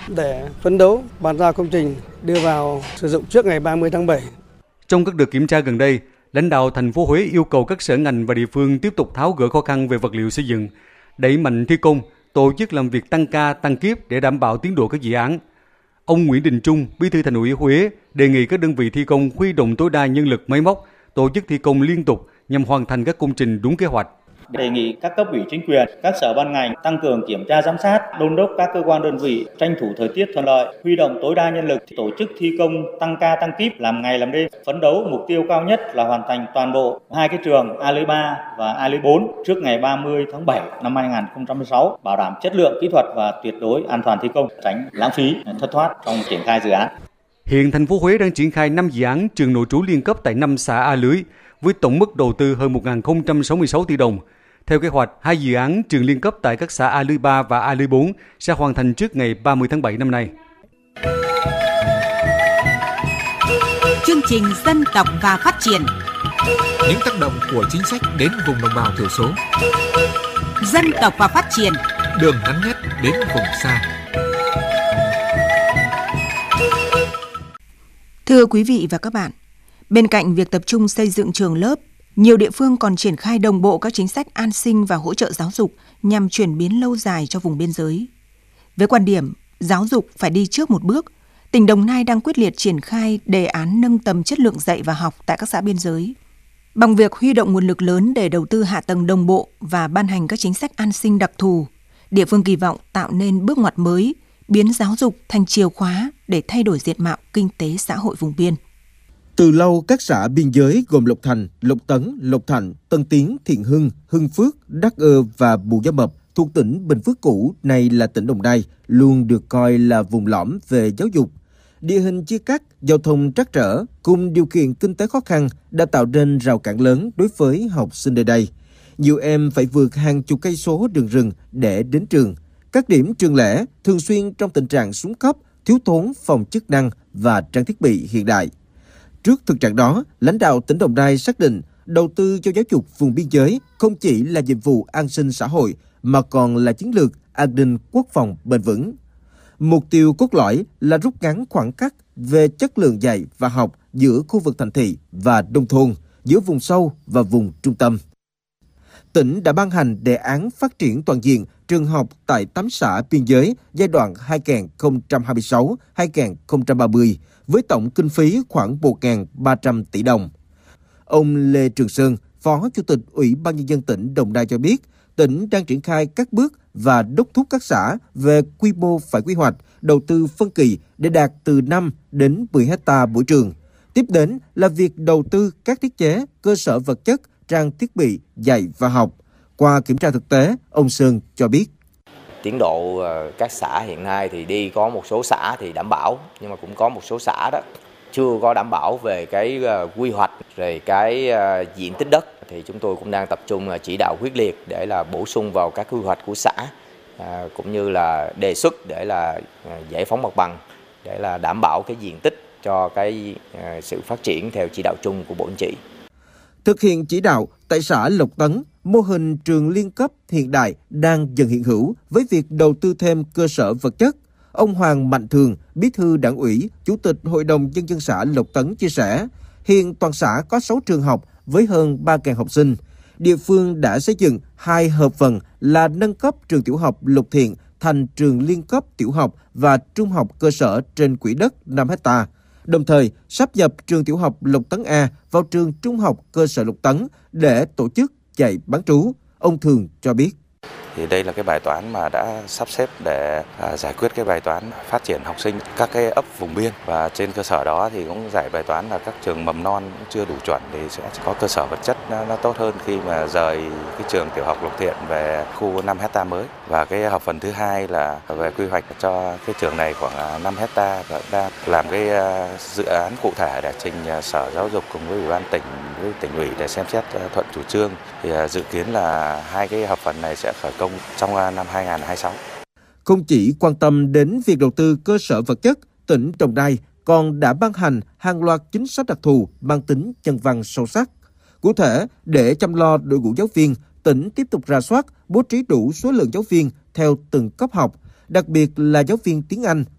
để phấn đấu bàn giao công trình đưa vào sử dụng trước ngày 30 tháng 7. Trong các đợt kiểm tra gần đây, lãnh đạo thành phố Huế yêu cầu các sở ngành và địa phương tiếp tục tháo gỡ khó khăn về vật liệu xây dựng, đẩy mạnh thi công, tổ chức làm việc tăng ca, tăng kíp để đảm bảo tiến độ các dự án. Ông Nguyễn Đình Trung, Bí thư Thành ủy Huế, đề nghị các đơn vị thi công huy động tối đa nhân lực máy móc, tổ chức thi công liên tục nhằm hoàn thành các công trình đúng kế hoạch. Đề nghị các cấp ủy chính quyền, các sở ban ngành tăng cường kiểm tra giám sát, đôn đốc các cơ quan đơn vị tranh thủ thời tiết thuận lợi, huy động tối đa nhân lực, tổ chức thi công tăng ca tăng kíp, làm ngày làm đêm, phấn đấu mục tiêu cao nhất là hoàn thành toàn bộ 2 cái trường A lưới 3 và A lưới 4 trước ngày 30 tháng 7 năm 2016, bảo đảm chất lượng kỹ thuật và tuyệt đối an toàn thi công, tránh lãng phí, thất thoát trong triển khai dự án. Hiện thành phố Huế đang triển khai 5 dự án trường nội trú liên cấp tại 5 xã A lưới với tổng mức đầu tư hơn 1.066 tỷ đồng. Theo kế hoạch, 2 dự án trường liên cấp tại các xã A lưới 3 và A lưới 4 sẽ hoàn thành trước ngày 30 tháng 7 năm nay. Chương trình Dân tộc và Phát triển. Những tác động của chính sách đến vùng đồng bào thiểu số. Dân tộc và Phát triển. Đường ngắn nhất đến vùng xa. Thưa quý vị và các bạn, bên cạnh việc tập trung xây dựng trường lớp, nhiều địa phương còn triển khai đồng bộ các chính sách an sinh và hỗ trợ giáo dục nhằm chuyển biến lâu dài cho vùng biên giới. Với quan điểm giáo dục phải đi trước một bước, tỉnh Đồng Nai đang quyết liệt triển khai đề án nâng tầm chất lượng dạy và học tại các xã biên giới. Bằng việc huy động nguồn lực lớn để đầu tư hạ tầng đồng bộ và ban hành các chính sách an sinh đặc thù, địa phương kỳ vọng tạo nên bước ngoặt mới, biến giáo dục thành chìa khóa để thay đổi diện mạo kinh tế xã hội vùng biên. Từ lâu, các xã biên giới gồm Lộc Thành, Lộc Tấn, Lộc Thạnh, Tân Tiến, Thiện Hưng, Hưng Phước, Đắc Ơ và Bù Gia Mập thuộc tỉnh Bình Phước cũ, nay là tỉnh Đồng Nai, luôn được coi là vùng lõm về giáo dục. Địa hình chia cắt, giao thông trắc trở cùng điều kiện kinh tế khó khăn đã tạo nên rào cản lớn đối với học sinh nơi đây. Nhiều em phải vượt hàng chục cây số đường rừng để đến trường. Các điểm trường lẻ thường xuyên trong tình trạng xuống cấp, thiếu thốn phòng chức năng và trang thiết bị hiện đại. Trước thực trạng đó, lãnh đạo tỉnh Đồng Nai xác định đầu tư cho giáo dục vùng biên giới không chỉ là nhiệm vụ an sinh xã hội mà còn là chiến lược an ninh quốc phòng bền vững. Mục tiêu cốt lõi là rút ngắn khoảng cách về chất lượng dạy và học giữa khu vực thành thị và nông thôn, giữa vùng sâu và vùng trung tâm. Tỉnh đã ban hành đề án phát triển toàn diện trường học tại 8 xã biên giới giai đoạn 2026-2030 với tổng kinh phí khoảng 1.300 tỷ đồng. Ông Lê Trường Sơn, Phó Chủ tịch Ủy ban Nhân dân tỉnh Đồng Nai cho biết, tỉnh đang triển khai các bước và đốc thúc các xã về quy mô phải quy hoạch, đầu tư phân kỳ để đạt từ 5 đến 10 hectare mỗi trường. Tiếp đến là việc đầu tư các thiết chế, cơ sở vật chất, trang thiết bị dạy và học. Qua kiểm tra thực tế, ông Sơn cho biết. Tiến độ các xã hiện nay thì đi có một số xã thì đảm bảo, nhưng mà cũng có một số xã đó chưa có đảm bảo về cái quy hoạch, rồi cái diện tích đất. Thì chúng tôi cũng đang tập trung chỉ đạo quyết liệt để là bổ sung vào các quy hoạch của xã, cũng như là đề xuất để là giải phóng mặt bằng, để là đảm bảo cái diện tích cho cái sự phát triển theo chỉ đạo chung của Bộ Chính trị. Thực hiện chỉ đạo tại xã Lộc Tấn, mô hình trường liên cấp hiện đại đang dần hiện hữu với việc đầu tư thêm cơ sở vật chất. Ông Hoàng Mạnh Thường, Bí thư Đảng ủy, Chủ tịch Hội đồng Nhân dân xã Lộc Tấn chia sẻ, hiện toàn xã có 6 trường học với hơn 3.000 học sinh. Địa phương đã xây dựng 2 hợp phần là nâng cấp trường tiểu học Lộc Thiện thành trường liên cấp tiểu học và trung học cơ sở trên quỹ đất 5 hectare. Đồng thời, sáp nhập trường tiểu học Lộc Tấn A vào trường trung học cơ sở Lộc Tấn để tổ chức dạy bán trú. Ông Thường cho biết. Thì đây là cái bài toán mà đã sắp xếp để giải quyết cái bài toán phát triển học sinh các cái ấp vùng biên, và trên cơ sở đó thì cũng giải bài toán là các trường mầm non cũng chưa đủ chuẩn thì sẽ có cơ sở vật chất nó tốt hơn khi mà rời cái trường tiểu học Lộc Thiện về khu 5 hectare mới. Và cái hợp phần thứ hai là về quy hoạch cho cái trường này khoảng 5 hectare và đang làm cái dự án cụ thể để trình Sở Giáo dục cùng với Ủy ban tỉnh với tỉnh ủy để xem xét thuận chủ trương. Thì dự kiến là 2 cái hợp phần này sẽ khởi công trong năm 2026. Không chỉ quan tâm đến việc đầu tư cơ sở vật chất, tỉnh Đồng Nai còn đã ban hành hàng loạt chính sách đặc thù mang tính nhân văn sâu sắc. Cụ thể, để chăm lo đội ngũ giáo viên, tỉnh tiếp tục rà soát, bố trí đủ số lượng giáo viên theo từng cấp học, đặc biệt là giáo viên tiếng Anh,